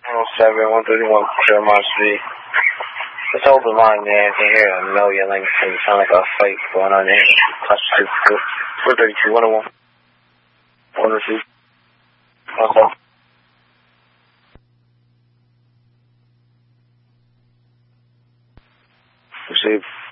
107, 131, Claremont Street. Just hold the line there. I can hear a male yelling. It sound like a fight going on there. Plus 432, 101. 102. Okay. Receive.